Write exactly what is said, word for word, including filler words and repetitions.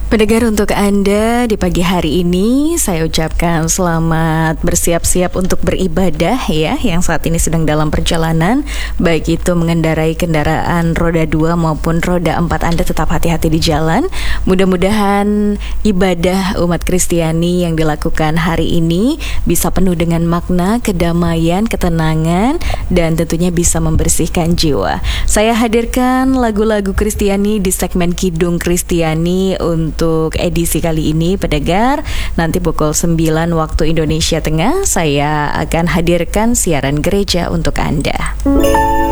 Pendengar, untuk Anda di pagi hari ini saya ucapkan selamat bersiap-siap untuk beribadah ya, yang saat ini sedang dalam perjalanan, baik itu mengendarai kendaraan roda dua maupun roda empat. Anda tetap hati-hati di jalan. Mudah-mudahan ibadah umat Kristiani yang dilakukan hari ini bisa penuh dengan makna, kedamaian, ketenangan, dan tentunya bisa membersihkan jiwa. Saya hadirkan lagu-lagu Kristiani di segmen Kidung Kristiani untuk Untuk edisi kali ini, pendengar. Nanti pukul sembilan waktu Indonesia Tengah saya akan hadirkan siaran gereja untuk Anda.